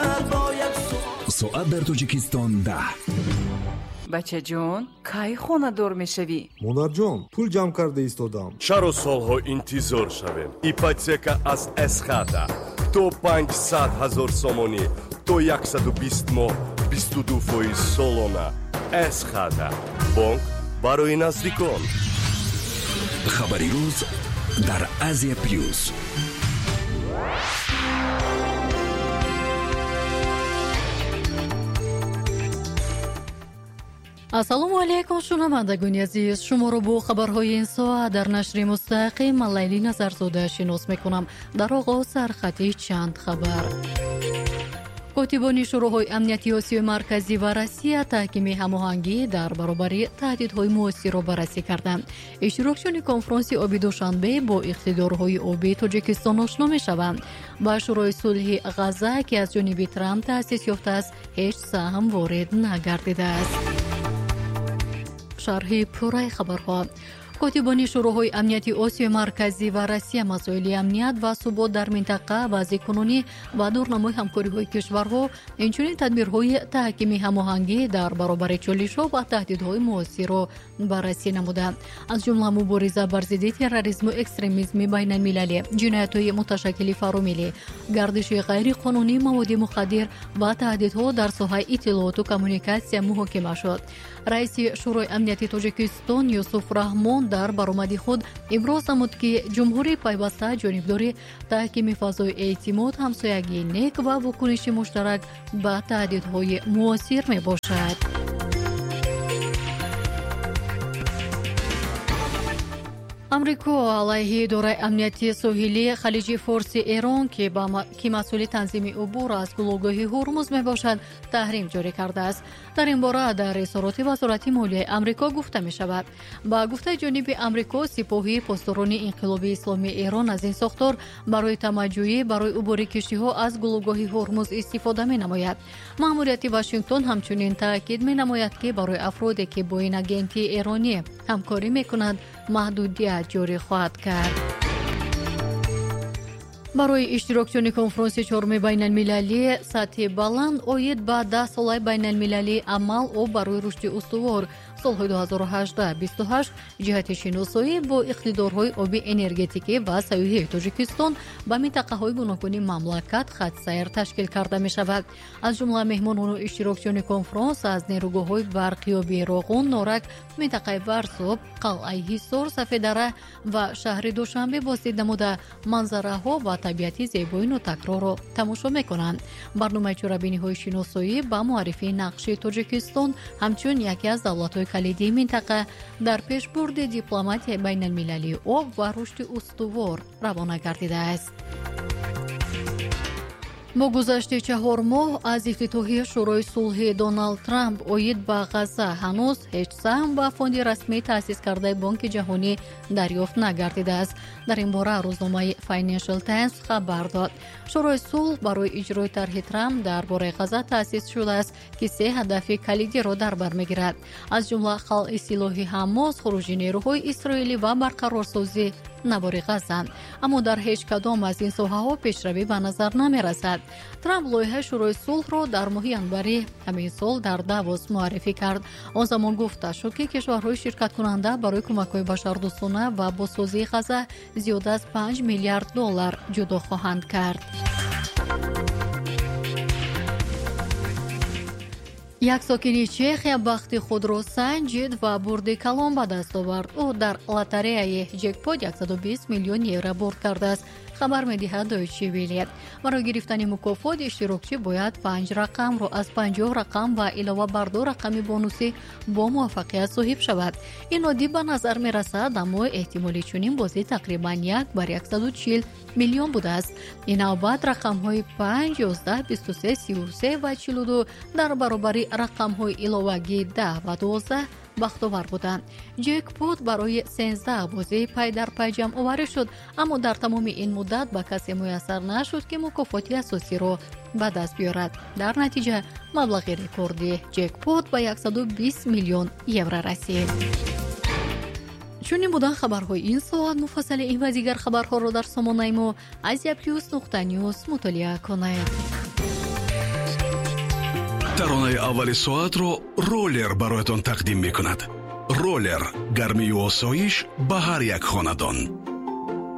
ساعت در توجیکستان 10. بچه جون کی خونه دور میشوی؟ مادر جان پول جمع کرده ایستادم. چرا سالها انتظار شویم؟ ایپاتека از اسخاتا تو 500,000 сомони то 120 моҳ 22% солона. اسخاتا бонк барои наздикон. خبری روز در آسیا پلیوس. ассалому алайкум шунавандагони азиз, шуморо бо хабарҳои ин соат дар нашри мустақим Лайли Назарзода шинос мекунам. дар оғоз сархати чанд хабар. котибони шӯроҳои амнияти осиёи марказӣ ва Россия таҳкими ҳамоҳангӣ дар баробари таҳдидҳои муосирро баррасӣ карданд. иштирокчиёни конфронси оби душанбе бо иқтидорҳои оби Тоҷикистон ошно мешаванд. ба шӯрои сулҳи ғаза ки аз ҷониби Трамп таъсис ёфтааст, ҳеҷ саҳм ворид нагардидааст. шарҳи пурраи хабарҳо. котибони шӯроҳои амнияти осиёи марказӣ ва Россия масоили амният ва субот дар минтақа, вазъикунонӣ ва дурнамои ҳамкориҳои кишварҳо, инчунин тадбирҳои таҳкими ҳамоҳангӣ дар баробари чолишҳо ва таҳдидҳои муосирро баррасӣ намуданд. аз ҷумла мубориза бар зидди терроризму экстремизми байналмилалӣ, ҷиноятҳои муташаккили фаромилӣ, гардиши ғайриқонунии маводи мухаддир ва таҳдидҳо дар соҳаи иттилооту коммуникатсия муҳокима шуд. раиси шӯрои амнияти Тоҷикистон Юсуф Раҳмон дар баромади худ иброз намуд, ки ҷумҳурии пайваста ҷонибдори таҳкими фазои эътимод, ҳамсоягии нек ва вокуниши муштарак ба таҳдидҳои муосир мебошад. амрико алайҳи идораи амнияти соҳилии халиҷи форси Эрон ки масъули танзими убур аз гулӯгоҳи Ҳурмуз мебошад, таҳрим ҷорӣ кардааст. дар ин бора дар изҳороти вазорати молияи амрико гуфта мешавад. ба гуфтаи ҷониби амрико, сипоҳии постдорони инқилоби исломии Эрон аз ин сохтор барои тамаҷҷӯӣ барои убури киштиҳо аз гулӯгоҳи Ҳурмуз истифода менамояд. маъмурияти Вашингтон ҳамчунин таъкид менамояд, ки барои афроде ки бо ин агенти эронӣ ҳамкорӣ мекунанд, маҳдудият ҷорӣ хоҳад кард. барои иштирокчиёни конфронси чорумии байналмилалӣ сатҳи баланд оид ба 10 солаи байналмилалии амал об барои рушди устувор солҳои 2018-28 ҷиҳати шиносоӣ бо иқтидорҳои оби энергетикӣ ва саёҳии Тоҷикистон ба минтақаҳои гуногуни мамлакат хатсайр ташкил карда мешавад. аз ҷумла меҳмонону иштирокчиёни конфронс аз нерӯгоҳҳои барқиёби Роғун, Норак, минтақаи Варсоб, қалъаи Ҳисор, Сафедара ва шаҳри Душанбе боздид намуда манзараҳо ва табиати зебоину такрорро тамошо мекунанд. барномаи чорабиниҳои шиносоӣ ба муаррифии нақши Тоҷикистон ҳамчун яке аз давлатҳои калидии минтақа дар пешбурди дипломатияи байналмилалии об ва рушди устувор равона гардидааст. бо гузашти 4 моҳ аз ифтитоҳи шӯрои сулҳи Доналд Трамп оид ба Ғаза ҳанӯз ҳеҷ саҳм ба фонди расмии таъсис кардаи Бонки ҷаҳонӣ дарёфт нагардидааст. дар ин бора рӯзномаи Financial Times хабар дод. шӯрои сулҳ барои иҷрои тарҳи Трамп дар бораи Ғаза таъсис шудааст, ки 3 ҳадафи калидиро дар бар мегирад. аз ҷумла халъи силоҳи Ҳамос, хуруҷи нерӯҳои Исроилӣ ва барқарорсозӣ навори Ғаза. аммо дар ҳеҷ кадом аз ин соҳаҳо пешравӣ ба назар намерасад. Трамп лоиҳаи шӯрои сулҳро дар моҳи январи ҳамин сол дар Давос муаррифӣ кард. он замон гуфта шуд, ки кишварҳои ширкаткунанда барои кӯмакҳои башардӯстона ва бозсозии Ғаза зиёда аз $5 миллиард ҷудо хоҳанд кард. як сокини Чехия бахти худро санҷид ва бурди калон ба даст овард. ӯ дар лотареяи ҷекпот 120 миллион евро бурд кардааст. хабар медиҳад Deutsche Welle. барои гирифтани мукофот иштирокчӣ бояд 5 рақамро аз 50 рақам ва илова бар 2 рақами бонусӣ бо муваффақият соҳиб шавад. ин оддӣ ба назар мерасад, аммо эҳтимоли чунин бозӣ тақрибан 1 бар 140 миллион будааст. ин навбат рақамҳои 5, 11, 23, 33 ва 42 дар баробари рақамҳои иловагии 10 ва 12 бахтовар буданд. ҷекпот барои 13 бозӣ пай дар пай ҷамъоварӣ шуд, аммо дар тамоми ин муддат ба касе муяссар нашуд, ки мукофоти асосиро ба даст биёрад. дар натиҷа маблағи рекордӣ ҷекпот ба 120 миллион евро расид. чунин буданд хабарҳои ин соат. муфассали ин ва дигар хабарҳоро дар сомонаи мо Asia Plus.news мутолиа кунед. таронаи аввали соатро роллер бароятон тақдим мекунад. роллер гармию осоиш ба ҳар як хонадон.